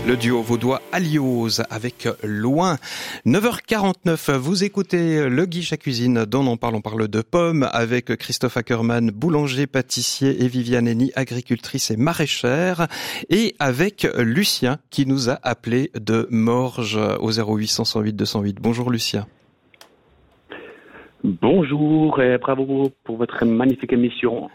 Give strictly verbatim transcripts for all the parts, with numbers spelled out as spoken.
Le duo vaudois Aliose avec Loin. neuf heures quarante-neuf, vous écoutez le Guichet Cuisine dont on parle. On parle de pommes avec Christophe Ackermann, boulanger, pâtissier, et Viviane Henny, agricultrice et maraîchère. Et avec Lucien qui nous a appelé de Morges au zéro huit cent, cent huit, deux cent huit. Bonjour Lucien. Bonjour et bravo pour votre magnifique émission.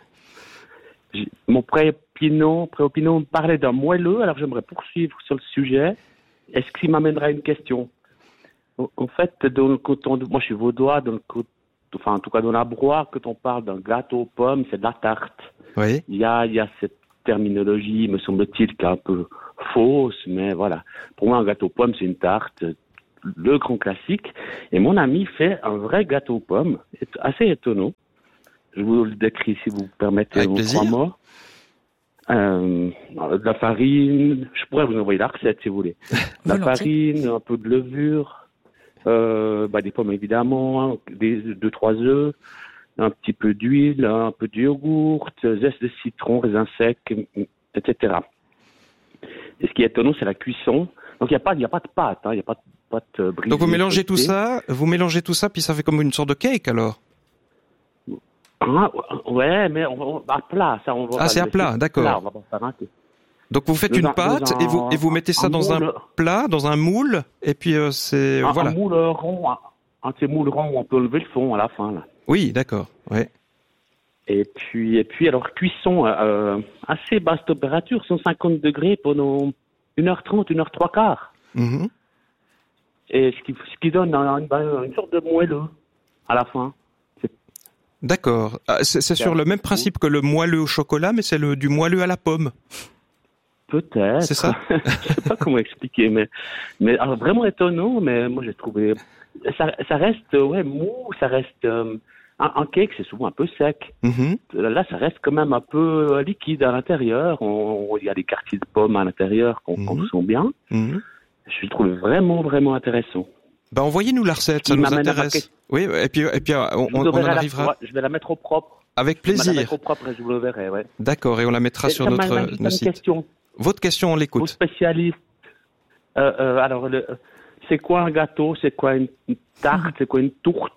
Mon pré-opinion, pré-opinion parlait d'un moelleux, alors j'aimerais poursuivre sur le sujet. Est-ce qu'il m'amènera une question? En fait, dans le coton, moi je suis vaudois, dans le coton, enfin en tout cas dans la broie, quand on parle d'un gâteau aux pommes, c'est de la tarte. Oui. Il y a, il y a cette terminologie, me semble-t-il, qui est un peu fausse, mais voilà. Pour moi, un gâteau aux pommes, c'est une tarte, le grand classique. Et mon ami fait un vrai gâteau aux pommes, assez étonnant. Je vous le décris si vous permettez Avec vos plaisir. trois mots. Euh, de la farine, je pourrais vous envoyer la recette si vous voulez. De la farine, un peu de levure, euh, bah, des pommes évidemment, des, deux, trois œufs, un petit peu d'huile, un peu de yogourt, zeste de citron, raisins secs, et cetera. Et ce qui est étonnant, c'est la cuisson. Donc il n'y a pas, il y a pas de pâte, hein, il n'y a pas de pâte brisée. Donc vous mélangez tout feuilletée. ça, vous mélangez tout ça, puis ça fait comme une sorte de cake alors. Ah, ouais, mais on va à plat, ça on va. Ah, c'est à plat, d'accord. Plat, on va pas faire un... Donc vous faites Dans une un- pâte dans un- et vous et vous mettez ça un dans un moule. plat, dans un moule, et puis euh, c'est Un, voilà. un moule rond, un, un de ces moules ronds où on peut lever le fond à la fin là. Oui, d'accord. Ouais. Et puis, et puis alors cuisson euh, assez basse température, cent cinquante degrés pendant une heure trente, une heure trois quarts. Mhm. Et ce qui, ce qui donne un- une, une sorte de moelleux à la fin. D'accord. Ah, c'est c'est sur le même principe que le moelleux au chocolat, mais c'est le du moelleux à la pomme. Peut-être. C'est ça. Je sais pas comment expliquer, mais, mais alors, vraiment étonnant, mais moi j'ai trouvé. Ça, ça reste ouais, mou, ça reste. Euh, un, un cake, c'est souvent un peu sec. Mhm. Là, ça reste quand même un peu euh, liquide à l'intérieur. On- on- Il y a des quartiers de pommes à l'intérieur qu'on Mhm. qu'on sent bien. Mhm. Je le trouve vraiment, vraiment intéressant. Ben envoyez-nous la recette, ça Il nous m'amène à ma intéresse. question. Oui, et puis et puis euh, on, Je on vous en enverrai la- arrivera ouais, je vais la mettre au propre. avec Je vais la plaisir. mettre au propre et je vous le verrai, ouais. D'accord, et on la mettra Et sur ça notre, m'amène juste notre une site. question. Votre question, on Aux l'écoute. spécialistes. Euh, euh, alors, le, c'est quoi un gâteau? C'est quoi une une tarte? C'est quoi une tourte?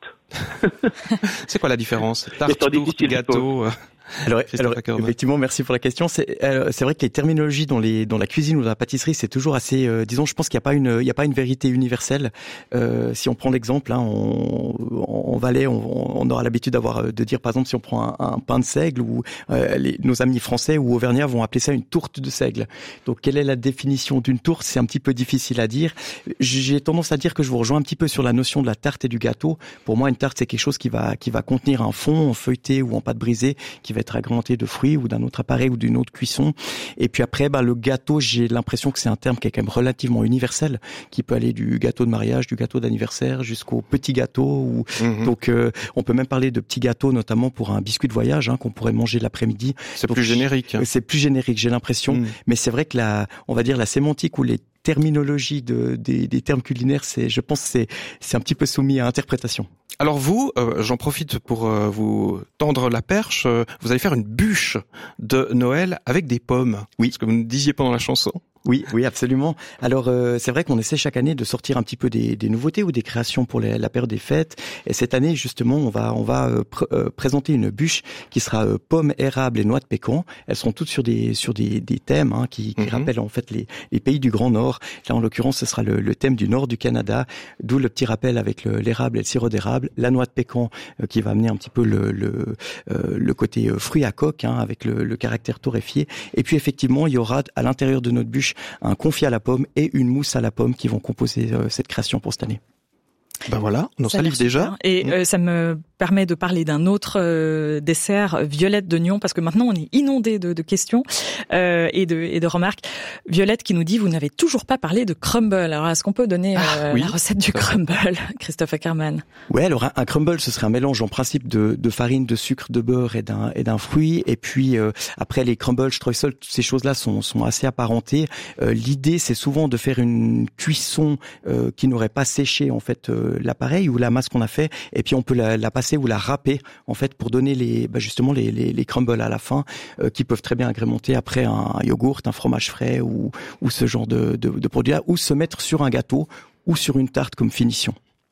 C'est quoi la différence? Tarte, Question tourte, difficile, je gâteau. euh, Alors, Christophe alors, Ackermann. effectivement, merci pour la question. C'est, euh, c'est vrai que les terminologies dans les dans la cuisine ou dans la pâtisserie, c'est toujours assez. Euh, disons, je pense qu'il n'y a pas une il y a pas une vérité universelle. Euh, si on prend l'exemple, hein, on, en Valais, on, on aura l'habitude d'avoir de dire, par exemple, si on prend un, un pain de seigle, ou euh, les, nos amis français ou auvergnats vont appeler ça une tourte de seigle. Donc, quelle est la définition d'une tourte? C'est un petit peu difficile à dire. J'ai tendance à dire que je vous rejoins un petit peu sur la notion de la tarte et du gâteau. Pour moi, une tarte, c'est quelque chose qui va qui va contenir un fond en feuilleté ou en pâte brisée, qui va être agrémenté de fruits ou d'un autre appareil ou d'une autre cuisson. Et puis après, bah, le gâteau, j'ai l'impression que c'est un terme qui est quand même relativement universel, qui peut aller du gâteau de mariage, du gâteau d'anniversaire, jusqu'au petit gâteau. Ou... Mhm. Donc, euh, on peut même parler de petits gâteaux, notamment pour un biscuit de voyage, hein, qu'on pourrait manger l'après-midi. C'est Donc, plus générique. hein. C'est plus générique, j'ai l'impression. Mhm. Mais c'est vrai que la, on va dire la sémantique ou les terminologies de, des, des termes culinaires, c'est, je pense, que c'est, c'est un petit peu soumis à interprétation. Alors vous, euh, j'en profite pour euh, vous tendre la perche, euh, vous allez faire une bûche de Noël avec des pommes. Oui. Ce que vous nous disiez pendant la chanson. Oui, oui, absolument. Alors, euh, c'est vrai qu'on essaie chaque année de sortir un petit peu des, des nouveautés ou des créations pour les, la période des fêtes. Et cette année, justement, on va, on va euh, pr- euh, présenter une bûche qui sera euh, pommes, érable et noix de pécan. Elles sont toutes sur des, sur des, des thèmes hein, qui, qui Mhm. rappellent en fait les, les pays du Grand Nord. Là, en l'occurrence, ce sera le, le thème du Nord du Canada, d'où le petit rappel avec le, l'érable et le sirop d'érable, la noix de pécan euh, qui va amener un petit peu le, le, euh, le côté euh, fruit à coque hein, avec le, le caractère torréfié. Et puis effectivement, il y aura à l'intérieur de notre bûche un confit à la pomme et une mousse à la pomme qui vont composer euh, cette création pour cette année. Ben voilà, on Ça a salive l'air déjà. super. Et Mmh. euh, ça me permet de parler d'un autre euh, dessert, Violette de Nyon, parce que maintenant on est inondé de, de questions euh, et, de, et de remarques. Violette qui nous dit, vous n'avez toujours pas parlé de crumble. Alors est-ce qu'on peut donner euh, Ah, oui. la recette du crumble, Christophe Ackermann? Ouais, alors un, un crumble, ce serait un mélange en principe de, de farine, de sucre, de beurre et d'un, et d'un fruit. Et puis euh, après les crumbles, streusel, toutes ces choses-là sont, sont assez apparentées. Euh, l'idée, c'est souvent de faire une cuisson euh, qui n'aurait pas séché en fait euh, le, l'appareil ou la masse qu'on a fait, et puis on peut la, la passer ou la râper en fait pour donner les, bah justement les, les, les crumbles à la fin, euh, qui peuvent très bien agrémenter après un yogourt, un fromage frais ou, ou ce genre de, de, de produit-là, ou se mettre sur un gâteau ou sur une tarte comme finition.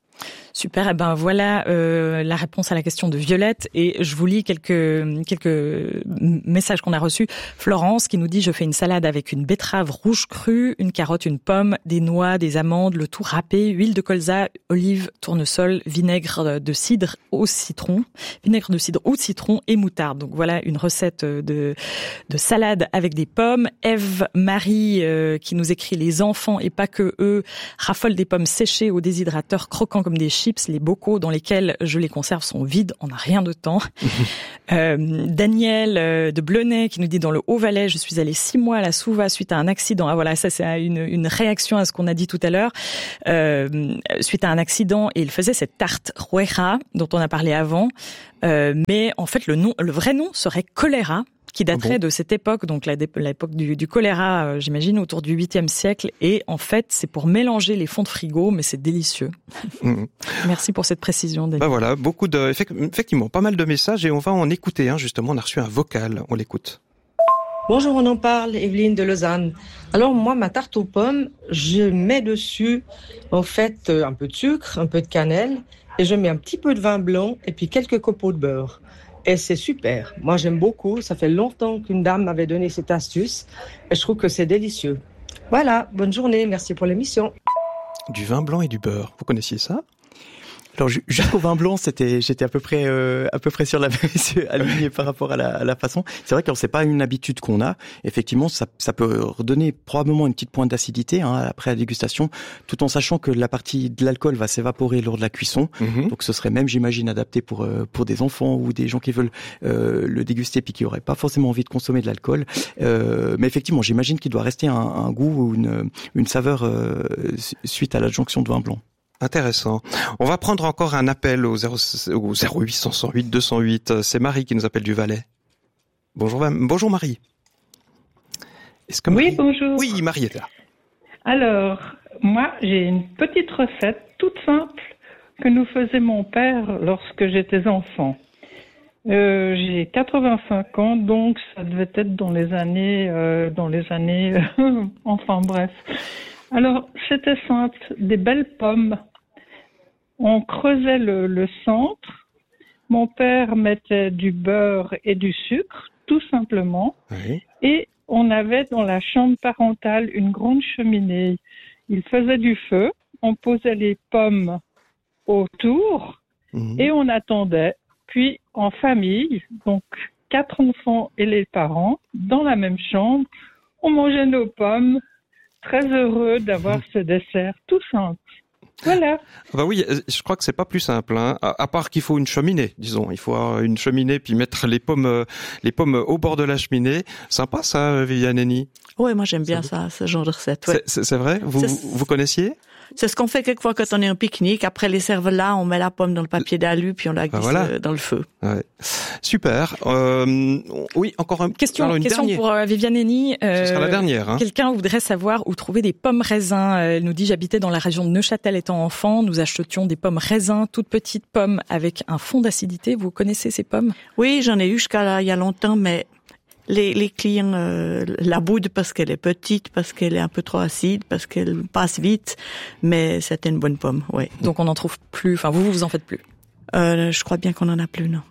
Super, eh ben voilà euh, la réponse à la question de Violette, et je vous lis quelques quelques messages qu'on a reçus. Florence qui nous dit: je fais une salade avec une betterave rouge crue, une carotte, une pomme, des noix, des amandes, le tout râpé, huile de colza, olive, tournesol, vinaigre de cidre au citron, vinaigre de cidre ou citron et moutarde. Donc voilà une recette de de salade avec des pommes. Ève Marie euh, qui nous écrit: les enfants et pas que eux raffolent des pommes séchées au déshydrateur, croquant comme des chips. Les bocaux dans lesquels je les conserve sont vides, on n'a rien de temps. euh, Daniel euh, de Blenay qui nous dit: dans le Haut-Valais, je suis allée six mois à la Souva suite à un accident. Ah voilà, ça c'est une, une réaction à ce qu'on a dit tout à l'heure. Euh, suite à un accident, et il faisait cette tarte Rueja dont on a parlé avant. Euh, mais en fait, le nom, le vrai nom serait choléra, qui daterait ah bon de cette époque, donc la, l'époque du, du choléra, euh, j'imagine, autour du huitième siècle. Et en fait, c'est pour mélanger les fonds de frigo, mais c'est délicieux. Mmh. Merci pour cette précision, Daniel. Bah voilà, beaucoup de, effectivement, pas mal de messages, et on va en écouter. Hein, justement, on a reçu un vocal, on l'écoute. Bonjour, on en parle, Evelyne de Lausanne. Alors moi, ma tarte aux pommes, je mets dessus, en fait, un peu de sucre, un peu de cannelle, et je mets un petit peu de vin blanc, et puis quelques copeaux de beurre. Et c'est super. Moi, j'aime beaucoup. Ça fait longtemps qu'une dame m'avait donné cette astuce. Et je trouve que c'est délicieux. Voilà. Bonne journée. Merci pour l'émission. Du vin blanc et du beurre. Vous connaissiez ça ? Alors jusqu'au vin blanc, c'était, j'étais à peu près, euh, à peu près sur la aligné par rapport à la, à la façon. C'est vrai que c'est pas une habitude qu'on a. Effectivement, ça, ça peut redonner probablement une petite pointe d'acidité hein, après la dégustation, tout en sachant que la partie de l'alcool va s'évaporer lors de la cuisson. Mm-hmm. Donc ce serait même, j'imagine, adapté pour pour des enfants ou des gens qui veulent euh, le déguster puis qui auraient pas forcément envie de consommer de l'alcool. Euh, mais effectivement, j'imagine qu'il doit rester un, un goût ou une une saveur euh, suite à l'adjonction de vin blanc. Intéressant. On va prendre encore un appel au zéro huit cent huit deux cent huit. C'est Marie qui nous appelle du Valais. Bonjour, bonjour Marie. Est-ce que Marie... Oui, bonjour. Oui, Marie est là. Alors, moi, j'ai une petite recette toute simple que nous faisait mon père lorsque j'étais enfant. Euh, j'ai quatre-vingt-cinq ans, donc ça devait être dans les années, euh, dans les années, enfin bref. Alors, c'était simple, des belles pommes. On creusait le, le centre. Mon père mettait du beurre et du sucre, tout simplement. Oui. Et on avait dans la chambre parentale une grande cheminée. Il faisait du feu, on posait les pommes autour mmh. et on attendait. Puis, en famille, donc quatre enfants et les parents, dans la même chambre, on mangeait nos pommes. Très heureux d'avoir ce dessert tout simple. Voilà. Bah oui, je crois que c'est pas plus simple, hein. À, à part qu'il faut une cheminée, disons. Il faut avoir une cheminée puis mettre les pommes, les pommes au bord de la cheminée. Sympa ça, Viviane Henny. Ouais, moi j'aime bien ça, ça ce genre de recette. Ouais. C'est, c'est, c'est vrai. Vous, c'est... vous connaissiez? C'est ce qu'on fait quelquefois quand on est en pique-nique. Après les cervelas, on met la pomme dans le papier d'alu puis on la glisse bah voilà. dans le feu. Ouais. Super. Euh, oui, encore une question. Alors, une question dernière. pour euh, Viviane Henny. Euh, Ce sera la dernière. Hein. Quelqu'un voudrait savoir où trouver des pommes raisins. Elle nous dit: j'habitais dans la région de Neuchâtel étant enfant. Nous achetions des pommes raisins, toutes petites pommes avec un fond d'acidité. Vous connaissez ces pommes? Oui, j'en ai eu jusqu'à là, il y a longtemps, mais Les, les clients euh, la boudent parce qu'elle est petite, parce qu'elle est un peu trop acide, parce qu'elle passe vite, mais c'était une bonne pomme, oui. Donc on n'en trouve plus, enfin vous, vous en faites plus? Euh, je crois bien qu'on en a plus, non.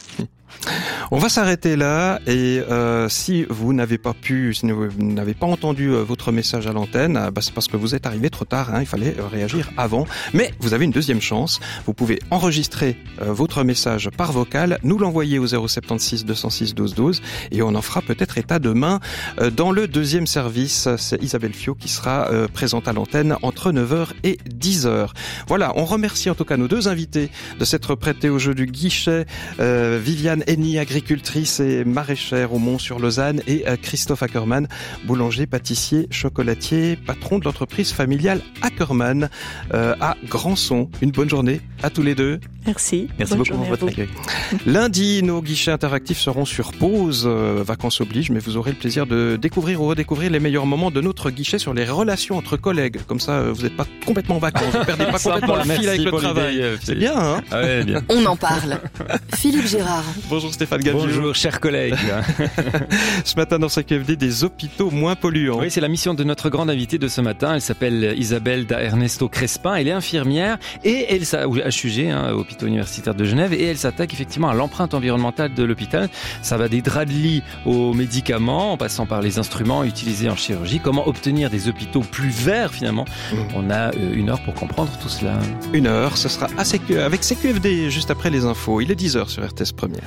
On va s'arrêter là et euh, si vous n'avez pas pu, si vous n'avez pas entendu euh, votre message à l'antenne, bah, c'est parce que vous êtes arrivé trop tard, hein, il fallait euh, réagir avant. Mais vous avez une deuxième chance, vous pouvez enregistrer euh, votre message par vocal, nous l'envoyer au zéro sept six deux zéro six douze douze et on en fera peut-être état demain euh, dans le deuxième service. C'est Isabelle Fiot qui sera euh, présente à l'antenne entre neuf heures et dix heures. Voilà, on remercie en tout cas nos deux invités de s'être prêtés au jeu du guichet, euh, Viviane Henny, agricultrice et maraîchère au Mont-sur-Lausanne, et Christophe Ackermann, boulanger, pâtissier, chocolatier, patron de l'entreprise familiale Ackermann euh, à Grandson. Une bonne journée à tous les deux. Merci. Merci beaucoup pour votre accueil. Lundi, nos guichets interactifs seront sur pause, euh, vacances oblige, mais vous aurez le plaisir de découvrir ou redécouvrir les meilleurs moments de notre guichet sur les relations entre collègues. Comme ça, euh, vous n'êtes pas complètement en vacances, vous ne perdez pas complètement le fil avec le travail. Idée, C'est bien, hein? Ah ouais, bien. On en parle. Philippe Gérard. Bonjour Stéphane Gaviou. Bonjour, chers collègues. Ce matin, dans C Q F D, des hôpitaux moins polluants. Oui, c'est la mission de notre grande invitée de ce matin. Elle s'appelle Isabelle da Ernesto Crespin. Elle est infirmière et elle à H U G, hein, hôpital universitaire de Genève, et elle s'attaque effectivement à l'empreinte environnementale de l'hôpital. Ça va des draps de lit aux médicaments, en passant par les instruments utilisés en chirurgie. Comment obtenir des hôpitaux plus verts finalement? Mmh. On a une heure pour comprendre tout cela. Une heure, ce sera à C Q, avec C Q F D juste après les infos. Il est dix heures sur R T S Première.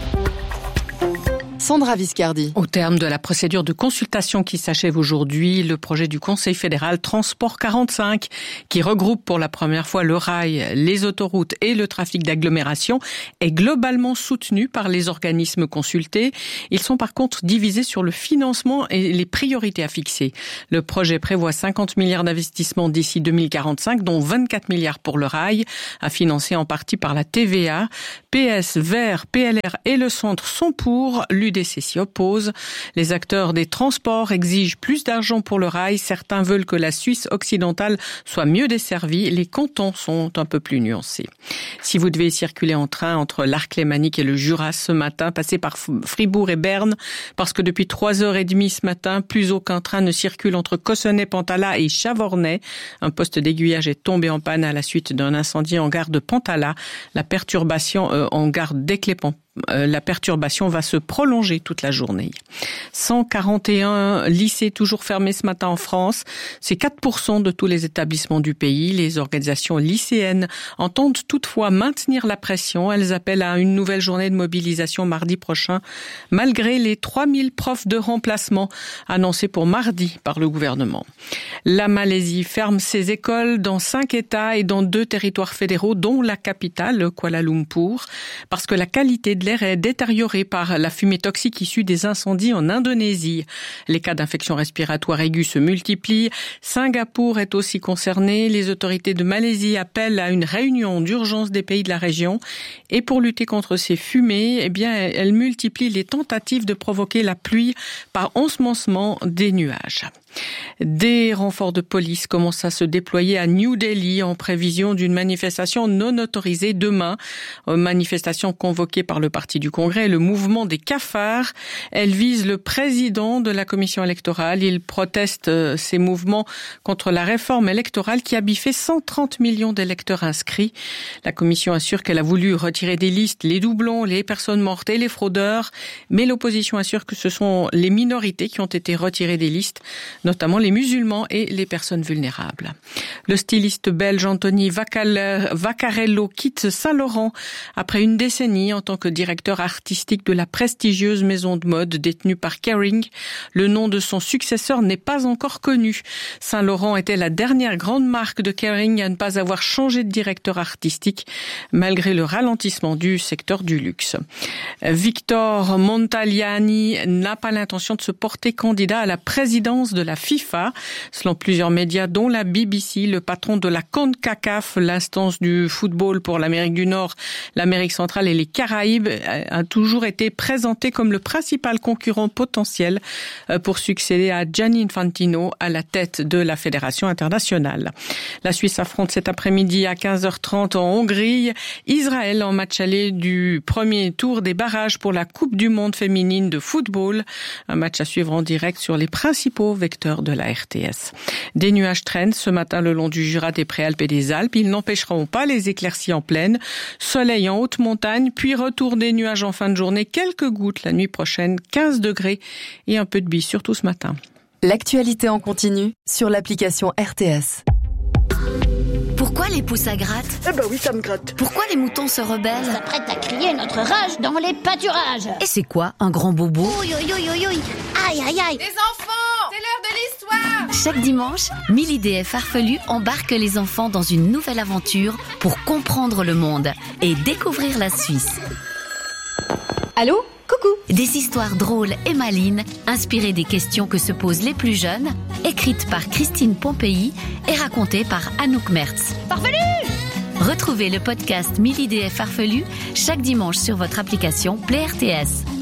Sandra Viscardi. Au terme de la procédure de consultation qui s'achève aujourd'hui, le projet du Conseil fédéral Transport quarante-cinq, qui regroupe pour la première fois le rail, les autoroutes et le trafic d'agglomération, est globalement soutenu par les organismes consultés. Ils sont par contre divisés sur le financement et les priorités à fixer. Le projet prévoit cinquante milliards d'investissements d'ici deux mille quarante-cinq, dont vingt-quatre milliards pour le rail, à financer en partie par la T V A. P S, Verts, P L R et le Centre sont pour, l'U D C s'y oppose. Les acteurs des transports exigent plus d'argent pour le rail. Certains veulent que la Suisse occidentale soit mieux desservie. Les cantons sont un peu plus nuancés. Si vous devez circuler en train entre l'Arc lémanique et le Jura ce matin, passez par Fribourg et Berne, parce que depuis trois heures trente ce matin, plus aucun train ne circule entre Cossonay, Pantala et Chavornay. Un poste d'aiguillage est tombé en panne à la suite d'un incendie en gare de Pantala. La perturbation euh, en gare d'Éclépont. La perturbation va se prolonger toute la journée. cent quarante et un lycées toujours fermés ce matin en France. C'est quatre pour cent de tous les établissements du pays. Les organisations lycéennes entendent toutefois maintenir la pression. Elles appellent à une nouvelle journée de mobilisation mardi prochain, malgré les trois mille profs de remplacement annoncés pour mardi par le gouvernement. La Malaisie ferme ses écoles dans cinq États et dans deux territoires fédéraux, dont la capitale, Kuala Lumpur, parce que la qualité de l'air est détérioré par la fumée toxique issue des incendies en Indonésie. Les cas d'infection respiratoire aiguë se multiplient. Singapour est aussi concerné. Les autorités de Malaisie appellent à une réunion d'urgence des pays de la région. Et pour lutter contre ces fumées, eh bien, elles multiplient les tentatives de provoquer la pluie par ensemencement des nuages. Des renforts de police commencent à se déployer à New Delhi en prévision d'une manifestation non autorisée demain. Manifestation convoquée par le Parti du Congrès et le mouvement des cafards. Elle vise le président de la commission électorale. Il proteste ces mouvements contre la réforme électorale qui a biffé cent trente millions d'électeurs inscrits. La commission assure qu'elle a voulu retirer des listes les doublons, les personnes mortes et les fraudeurs. Mais l'opposition assure que ce sont les minorités qui ont été retirées des listes, notamment les musulmans et les personnes vulnérables. Le styliste belge Anthony Vaccarello quitte Saint-Laurent après une décennie en tant que directeur artistique de la prestigieuse maison de mode détenue par Kering. Le nom de son successeur n'est pas encore connu. Saint-Laurent était la dernière grande marque de Kering à ne pas avoir changé de directeur artistique, malgré le ralentissement du secteur du luxe. Victor Montagliani n'a pas l'intention de se porter candidat à la présidence de la FIFA. Selon plusieurs médias, dont la B B C, le patron de la CONCACAF, l'instance du football pour l'Amérique du Nord, l'Amérique centrale et les Caraïbes, a toujours été présenté comme le principal concurrent potentiel pour succéder à Gianni Infantino à la tête de la Fédération internationale. La Suisse affronte cet après-midi à quinze heures trente en Hongrie Israël en match aller du premier tour des barrages pour la Coupe du monde féminine de football. Un match à suivre en direct sur les principaux vecteurs de la R T S. Des nuages traînent ce matin le long du Jura, des Préalpes et des Alpes. Ils n'empêcheront pas les éclaircies en plaine. Soleil en haute montagne, puis retour des nuages en fin de journée. Quelques gouttes la nuit prochaine, quinze degrés et un peu de bise, surtout ce matin. L'actualité en continu sur l'application R T S. Pourquoi les pouces à gratte? Eh ben oui, ça me gratte. Pourquoi les moutons se rebellent? On s'apprête à crier notre rage dans les pâturages. Et c'est quoi un grand bobo? Ouïe, ouïe, ouïe, ouïe. Aïe, aïe, aïe. Les enfants, c'est l'heure de l'histoire. Chaque dimanche, mille idées farfelues embarquent les enfants dans une nouvelle aventure pour comprendre le monde et découvrir la Suisse. Allô? Coucou. Des histoires drôles et malines, inspirées des questions que se posent les plus jeunes, écrites par Christine Pompéi et racontées par Anouk Mertz. Farfelu! Retrouvez le podcast mille idées farfelues chaque dimanche sur votre application Play R T S.